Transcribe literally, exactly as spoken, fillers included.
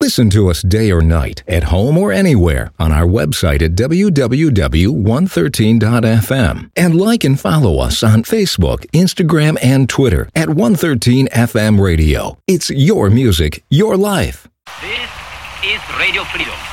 Listen to us day or night, at home or anywhere, on our website at w w w dot one thirteen dot f m. And like and follow us on Facebook, Instagram, and Twitter at one thirteen F M Radio. It's your music, your life. This is Radio Freedom.